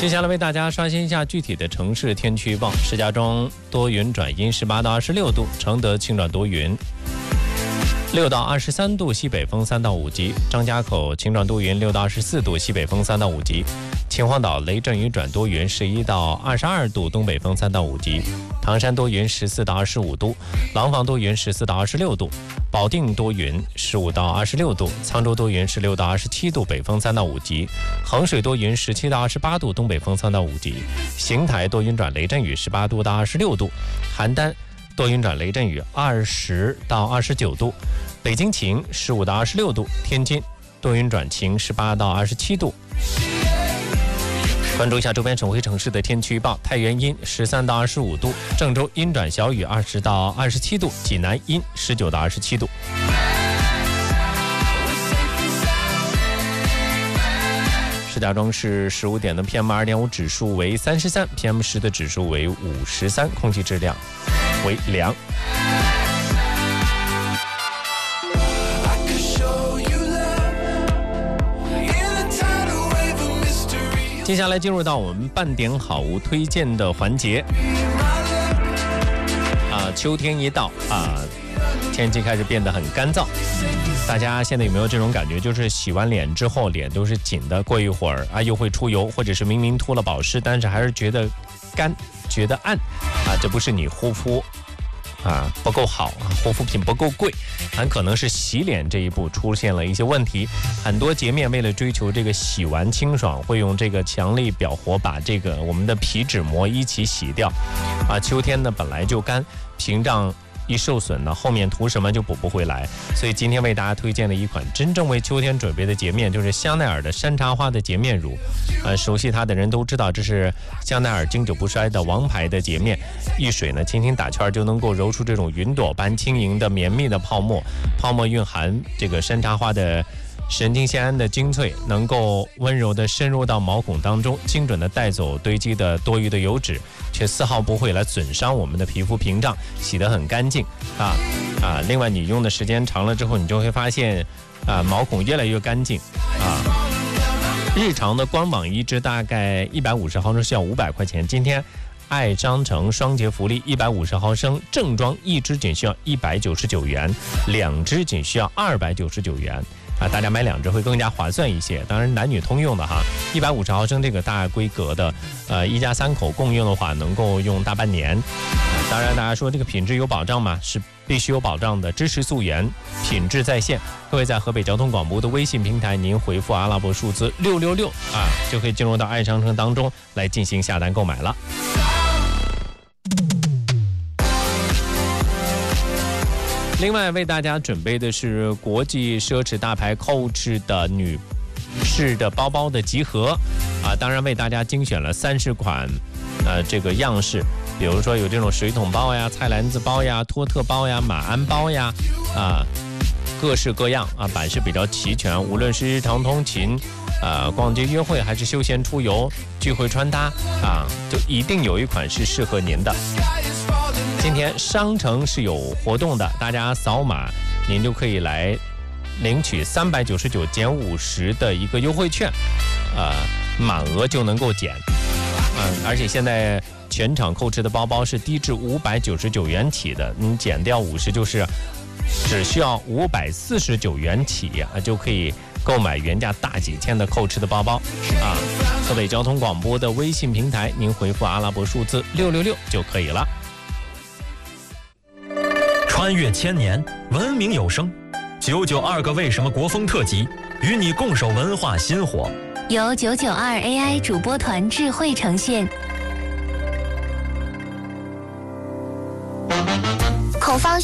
接下来为大家刷新一下具体的城市天气预报。石家庄多云转阴，18到26度；承德晴转多云，6到23度，西北风3到5级；张家口晴转多云，6到24度，西北风3到5级；秦皇岛雷阵雨转多云，11到22度，东北风3到5级；唐山多云，14到25度；廊坊多云，14到26度；保定多云，15到26度；沧州多云，16到27度，北风3到5级；衡水多云，17到28度，东北风3到5级；邢台多云转雷阵雨，18度到26度；邯郸多云转雷阵雨，20到29度；北京晴，15到26度；天津多云转晴，18到27度。关注一下周边省会城市的天气预报：太原阴13到25度，郑州阴转小雨20到27度，济南阴19到27度。石家庄市15点的 PM2.5 指数为33， PM10 的指数为53，空气质量为良。接下来进入到我们半点好物推荐的环节。秋天一到天气开始变得很干燥，大家现在有没有这种感觉？就是洗完脸之后脸都是紧的，过一会儿又会出油，或者是明明涂了保湿，但是还是觉得干，觉得暗这不是你护肤不够好，护肤品不够贵，很可能是洗脸这一步出现了一些问题。很多洁面为了追求这个洗完清爽，会用这个强力表活把这个我们的皮脂膜一起洗掉秋天呢本来就干，屏障一受损呢，后面涂什么就补不回来。所以今天为大家推荐的一款真正为秋天准备的洁面，就是香奈儿的山茶花的洁面乳。熟悉它的人都知道，这是香奈儿经久不衰的王牌的洁面。一水呢轻轻打圈就能够揉出这种云朵般轻盈的绵密的泡沫，泡沫蕴含这个山茶花的神经酰胺的精粹，能够温柔地深入到毛孔当中，精准地带走堆积的多余的油脂，却丝毫不会来损伤我们的皮肤屏障，洗得很干净另外你用的时间长了之后，你就会发现毛孔越来越干净日常的光膀一支大概150毫升需要500块钱，今天爱商城双节福利，150毫升正装一支仅需要199元，2支仅需要299元大家买2支会更加划算一些，当然男女通用的150毫升这个大规格的一家3口共用的话能够用大半年当然大家说这个品质有保障嘛，是必须有保障的，支持溯源，品质在线。各位在河北交通广播的微信平台，您回复阿拉伯数字666就可以进入到爱商城当中来进行下单购买了。另外为大家准备的是国际奢侈大牌 Coach 的女士的包包的集合当然为大家精选了30款这个样式，比如说有这种水桶包呀、菜篮子包呀、托特包呀、马鞍包呀各式各样版式比较齐全，无论是日常通勤逛街约会，还是休闲出游、聚会穿搭就一定有一款是适合您的。今天商城是有活动的，大家扫码您就可以来领取399减50的一个优惠券满额就能够减而且现在全场Coach的包包是低至599元起的，你减掉50就是只需要549元起就可以购买原价大几千的Coach的包包河北交通广播的微信平台，您回复阿拉伯数字666就可以了。 穿越千年，文明有声，992个为什么国风特辑，与你共守文化新火， 由992 AI 主播团智慧呈现。孔方